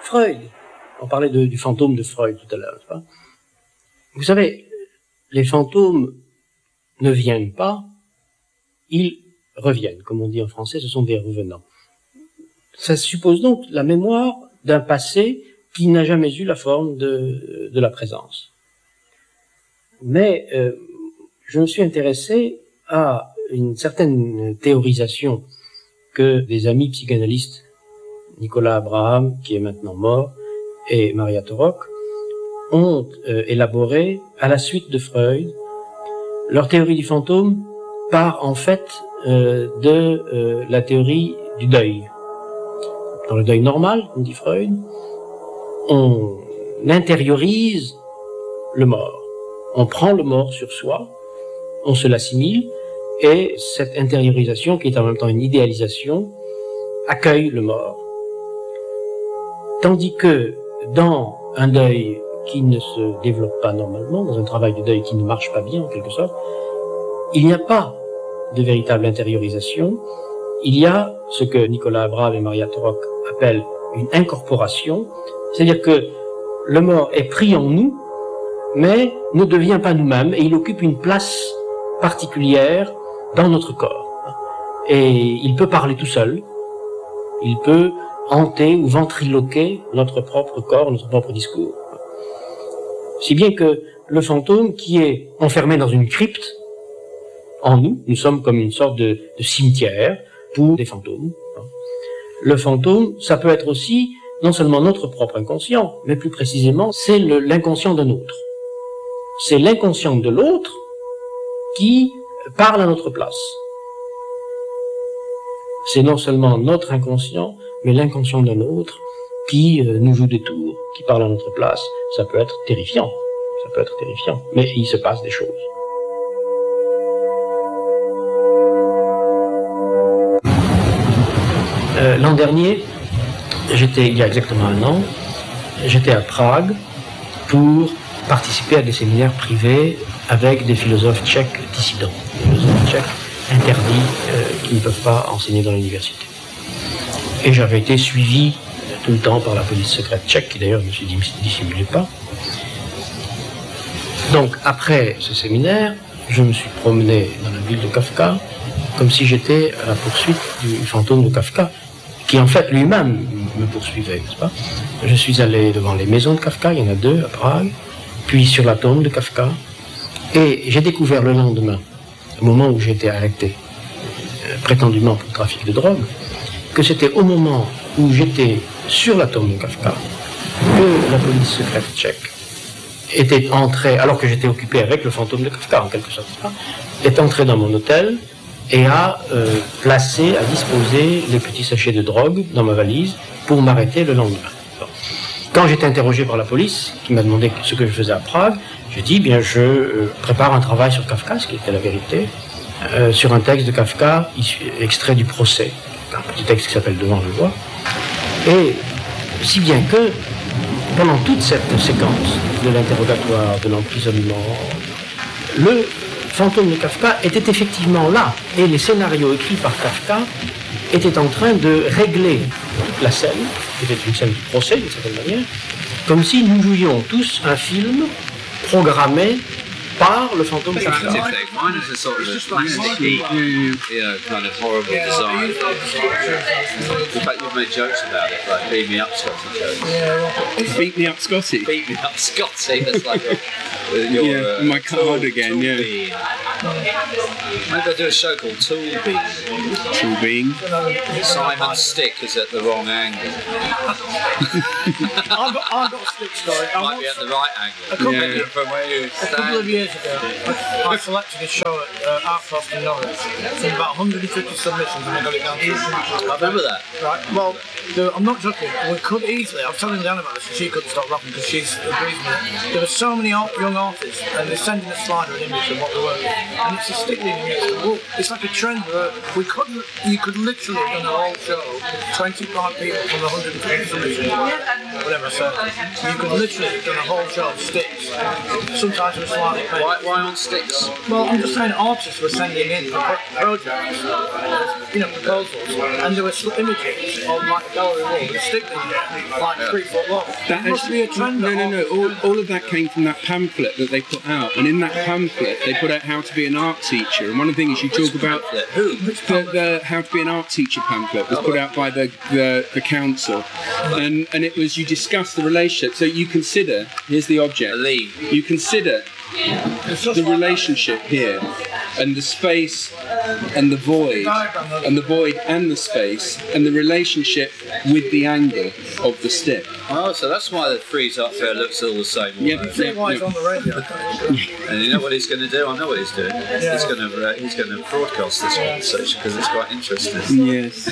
Freud, on parlait du fantôme de Freud tout à l'heure, n'est-ce pas? Vous savez, les fantômes ne viennent pas, ils reviennent, comme on dit en français, ce sont des revenants. Ça suppose donc la mémoire d'un passé qui n'a jamais eu la forme de la présence. Mais je me suis intéressé à une certaine théorisation que des amis psychanalystes, Nicolas Abraham, qui est maintenant mort, et Maria Torok, ont élaboré à la suite de Freud. Leur théorie du fantôme part en fait de la théorie du deuil. Dans le deuil normal, comme dit Freud, on intériorise le mort. On prend le mort sur soi, on se l'assimile, et cette intériorisation, qui est en même temps une idéalisation, accueille le mort. Tandis que dans un deuil qui ne se développe pas normalement, dans un travail de deuil qui ne marche pas bien en quelque sorte, il n'y a pas de véritable intériorisation, il y a ce que Nicolas Abraham et Maria Torok appellent une incorporation, c'est-à-dire que le mort est pris en nous, mais ne devient pas nous-mêmes, et il occupe une place particulière dans notre corps. Et il peut parler tout seul, il peut hanter ou ventriloquer notre propre corps, notre propre discours. Si bien que le fantôme qui est enfermé dans une crypte, en nous, nous sommes comme une sorte de cimetière pour des fantômes. Le fantôme, ça peut être aussi non seulement notre propre inconscient, mais plus précisément, c'est l'inconscient d'un autre. C'est l'inconscient de l'autre qui parle à notre place. C'est non seulement notre inconscient, mais l'inconscient d'un autre qui nous joue des tours, qui parle à notre place. Ça peut être terrifiant, mais il se passe des choses. L'an dernier, il y a exactement un an, j'étais à Prague pour participer à des séminaires privés avec des philosophes tchèques dissidents, des philosophes tchèques interdits qui ne peuvent pas enseigner dans l'université. Et j'avais été suivi tout le temps par la police secrète tchèque, qui d'ailleurs ne se dissimulait pas. Donc après ce séminaire, je me suis promené dans la ville de Kafka, comme si j'étais à la poursuite du fantôme de Kafka, qui en fait lui-même me poursuivait, n'est-ce pas? Je suis allé devant les maisons de Kafka, il y en a 2 à Prague, puis sur la tombe de Kafka, et j'ai découvert le lendemain, au moment où j'ai été arrêté, prétendument pour trafic de drogue, que c'était au moment où j'étais sur la tombe de Kafka que la police secrète tchèque était entrée, alors que j'étais occupé avec le fantôme de Kafka en quelque sorte, est entrée dans mon hôtel et a placé, a disposé les petits sachets de drogue dans ma valise pour m'arrêter le lendemain. Bon. Quand j'étais interrogé par la police, qui m'a demandé ce que je faisais à Prague, j'ai dit, bien, je prépare un travail sur Kafka, ce qui était la vérité, sur un texte de Kafka, extrait du procès, un petit texte qui s'appelle Devant le voix, et si bien que, pendant toute cette séquence de l'interrogatoire, de l'emprisonnement, le fantôme de Kafka était effectivement là, et les scénarios écrits par Kafka étaient en train de régler la scène, qui était une scène du procès d'une certaine manière, comme si nous jouions tous un film programmé par le fantôme de Kafka. Mine is a sort of cheap, kind of horrible design. In fact, you've made jokes about it, like beat me up, Scotty jokes. Beat me up, Scotty. Beat me up, Scotty. That's like your my card again. Tool Being. Maybe I'll do a show called Tool Being. Tool Being. Simon's stick is at the wrong angle. I've got a stick story. Might be at the right angle. From where you stand. A couple of years ago, I selected a show at Artcroft in Norwich. From about 150 submissions, and I got it down to. I remember that. Right. Well, I'm not joking. We could easily. I was telling Dan about this, and she couldn't stop laughing because she's agrees with me. There were so many young artists, and they're sending a slider an image of what they were, and it's a stick leading image. It's like a trend where you could literally have done a whole show, 25 people from 150 submissions. whatever. So you could literally have done a whole show of sticks. Sometimes it was slightly paid. Why on sticks? Well, I'm just saying artists were sending in projects, proposals, and there were images of like a gallery wall with a stick in it, like 3 foot long. That It must be a trend. No. All of that came from that pamphlet that they put out, and in that pamphlet they put out how to be an art teacher. And one of the things you talk about, Who? the how to be an art teacher pamphlet was put out by the council, and it was, you discuss the relationship. So you consider, here's the object. Lee. You consider the relationship here, and the space and the void, and the void and the space, and the relationship with the angle of the stick. Oh, so that's why the frieze up there looks all the same. Yeah, You see why it's on the radio? And you know what he's going to do? I know what he's doing. He's going to broadcast this one because it's quite interesting. Yes.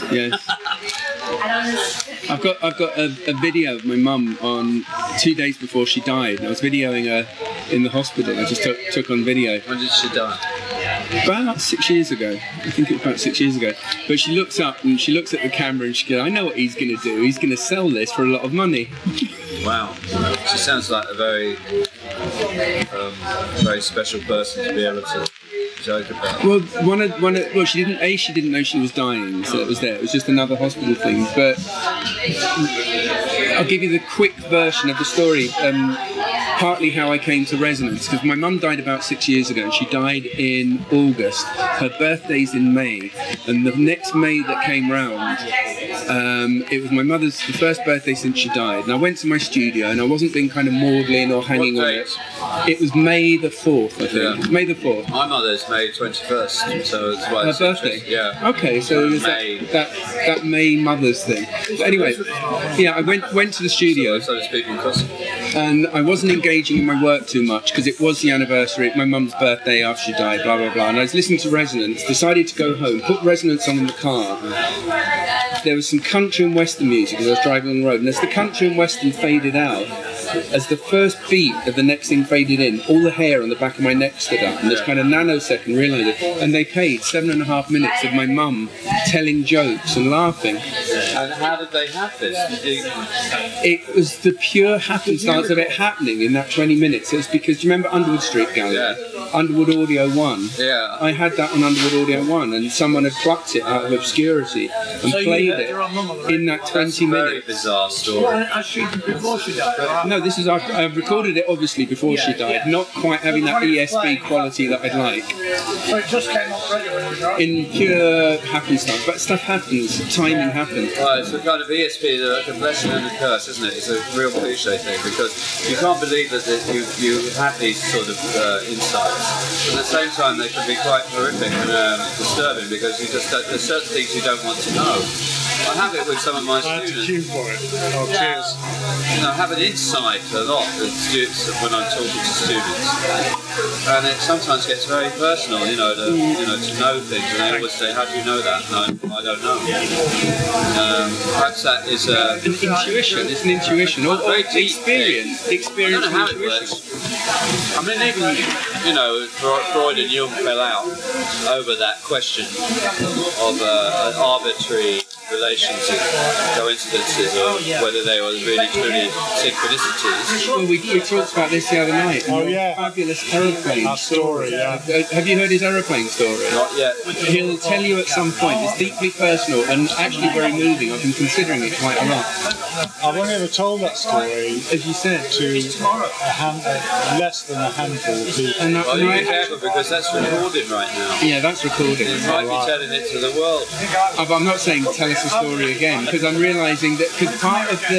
I've got a video of my mum on 2 days before she died. I was videoing her in the hospital. I just took on video. When did she die? About 6 years ago. I think it was about 6 years ago. But she looks up and she looks at the camera and she goes, I know what he's going to do. He's going to sell this for a lot of money. Wow. She sounds like a very, very special person to be able to joke about. Well, she didn't know she was dying, so it was there. It was just another hospital thing. But I'll give you the quick version of the story. Partly how I came to Resonance, because my mum died about 6 years ago, and she died in August. Her birthday's in May, and the next May that came round, it was my mother's the first birthday since she died. And I went to my studio, and I wasn't being kind of maudlin or hanging on it. It was May the 4th, I think. Yeah. May the 4th. My mother's May 21st, so it's why Her it's birthday? Yeah. Okay, so it was May. that May Mother's thing. But anyway, yeah, I went to the studio. So to speak, because And I wasn't engaging in my work too much because it was the anniversary, my mum's birthday after she died, blah, blah, blah. And I was listening to Resonance, decided to go home, put Resonance on in the car. There was some country and western music as I was driving on the road. And as the country and western faded out, as the first beat of the next thing faded in, all the hair on the back of my neck stood up. And this kind of nanosecond realised it. And they played 7.5 minutes of my mum telling jokes and laughing. And how did they have this? It was the pure happenstance of it happening in that 20 minutes. It was because, do you remember Underwood Street Gallery? Yeah. Underwood Audio 1? Yeah. I had that on Underwood Audio 1 and someone had plucked it out of obscurity and So you played heard it your own mum on the in that 20 That's a very minutes. bizarre story. Well, she before she died, right? No, this is after, I've recorded it obviously before she died, not quite having that ESP quality that I'd like. So it just came off radio when you died? In pure happenstance, but stuff happens, timing happens. Well, it's a kind of ESP, like a blessing and a curse, isn't it? It's a real cliche thing because you can't believe that you have these sort of insights. At the same time, they can be quite horrific and disturbing because you just there's certain things you don't want to know. I have it with some of my I had to students. queue for it. Oh, cheers. You know, I have an insight a lot with students when I'm talking to students, and it sometimes gets very personal. To know things, and they always say, "How do you know that?" And I don't know. Perhaps that is An intuition, it's an intuition, or very deep experience, I experience don't know how and it intuition. works. I mean, even Freud and Jung fell out over that question of an arbitrary relations and coincidences, or whether they were really truly synchronicities. Well, we talked about this the other night. Oh, yeah. Fabulous aeroplane Our story, yeah. Have you heard his aeroplane story? Not yet. He'll tell you at some point. It's deeply personal and actually very moving. I've been considering it quite a lot. I've only ever told that story As you said, to less than a handful of people. and Well, you be I, careful because that's recorded right now. yeah, that's recording. You might be telling it to the world. I'm not saying tell us the story again because I'm realising that because part of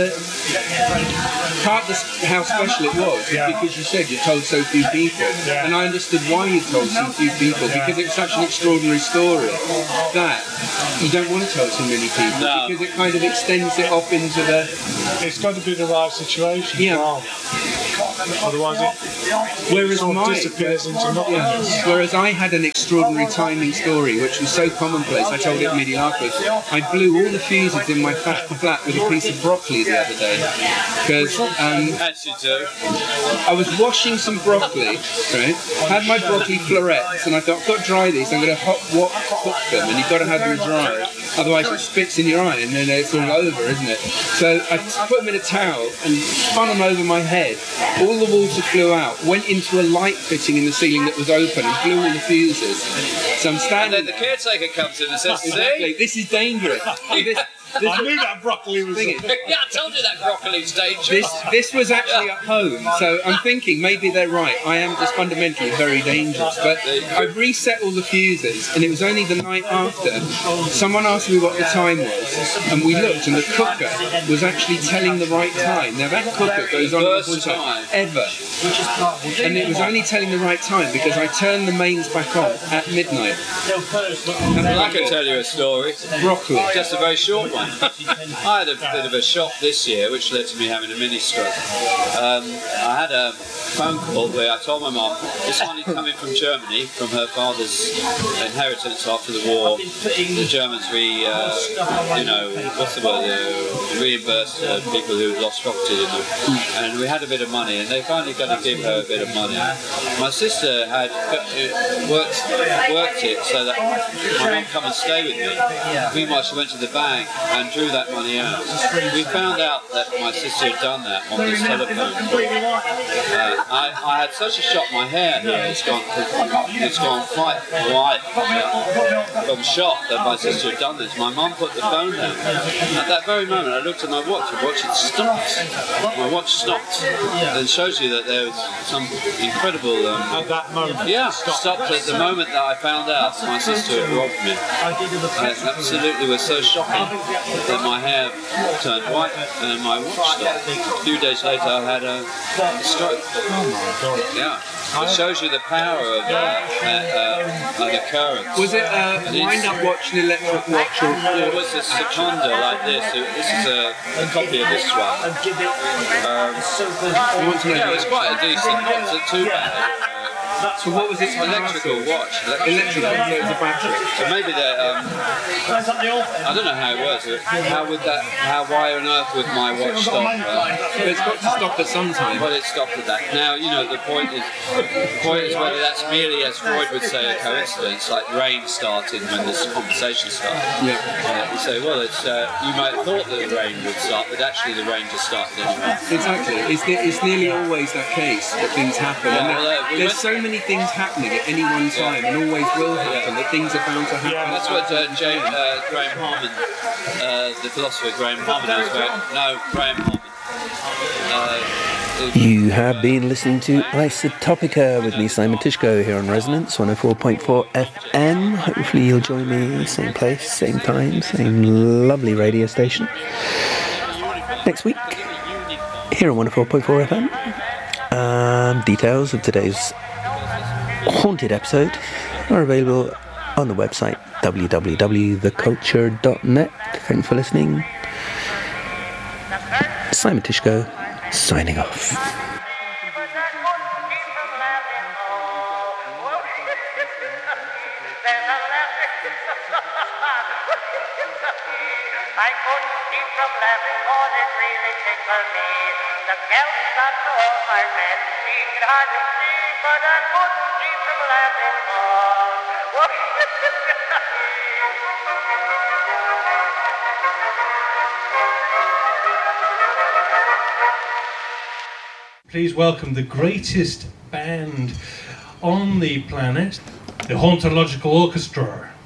how special it was because you said you told so few people, and I understood why you told so few people because it's such an extraordinary story that you don't want to tell too many people No. because it kind of extends it off into the It's got to be the right situation. Yeah. Well, otherwise it whereas sort of mine. disappears into nothingness. Whereas I had an extraordinary timing story, which was so commonplace, I told it at Mediapolis. I blew all the fuses in my flat with a piece of broccoli the other day. Because As you do. I was washing some broccoli, right? Had my broccoli florets, and I thought, I've got to dry these, I'm going to hot cook them, and you've got to have them dry. Otherwise it spits in your eye and then it's all over, isn't it? So I put them in a towel and spun them over my head. All the water flew out, went into a light fitting in the ceiling that was open and blew all the fuses. So I'm standing... And then the caretaker comes in and says, exactly, this is dangerous. I knew that broccoli was... yeah, I told you that broccoli's dangerous. This was actually at home, so I'm thinking maybe they're right. I am just fundamentally very dangerous. But I reset all the fuses, and it was only the night after. Someone asked me what the time was, and we looked, and the cooker was actually telling the right time. Now that cooker goes on the whole time ever, and it was only telling the right time because I turned the mains back on at midnight. Well, I can tell you a story. Broccoli. Just a very short one. I had a bit of a shock this year, which led to me having a mini stroke. I had a phone call where I told my mum this money coming from Germany, from her father's inheritance after the war. The Germans, reimbursed people who lost property, and we had a bit of money, and they finally got to give her a bit of money. My sister had worked it so that my mum come and stay with me. Meanwhile, she went to the bank and drew that money out. We found out that my sister had done that on this telephone call. I had such a shock. My hair here it's gone quite white from shock that my sister had done this. My mum put the phone down. At that very moment, I looked at my watch. The watch had stopped. My watch stopped. It shows you that there was some incredible. At that moment. Yeah, stopped at the moment that I found out my sister had robbed me. It absolutely was so shocking that my hair turned white and my watch stopped. A few days later, I had a stroke. Yeah, it shows you the power of an occurrence. Was it a wind-up watch, an electric watch, or it was a Seconda like this? This is a copy of this one. Yeah, it was quite a decent, not too bad. So what was it? Electrical watch. Electrical, so it was a battery. So maybe that. I don't know how it works. Why on earth would my watch stop? But it's got to stop at some time. Well, it stopped at that. Now the point is whether that's merely, as Freud would say, a coincidence, like rain started when this conversation started. Yeah. You say, well, it's you might have thought that the rain would start, but actually the rain just started anyway. Exactly. It's nearly always that case that things happen. There's so many things happening at any one time, and always will happen. That things are bound to happen. Yeah, that's what Graham Harman, the philosopher Graham Harman, is about. No, Graham Harman. You have been listening to Isotopica with me, Simon Tishko, here on Resonance 104.4 FM. Hopefully you'll join me same place, same time, same lovely radio station next week here on 104.4 FM. Details of today's haunted episode are available on the website www.theculture.net. Thanks for listening. Simon Tishko signing off. I couldn't keep from laughing, cause it really tickled me. The girl got to hold my hand, she could hardly see, but I couldn't keep from laughing, Please welcome the greatest band on the planet, the Hauntological Orchestra.